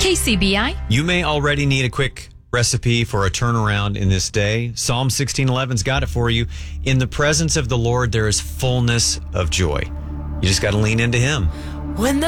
KCBI. You may already need a quick recipe for a turnaround in this day. Psalm 16:11's got it for you. In the presence of the Lord, there is fullness of joy. You just got to lean into Him. When the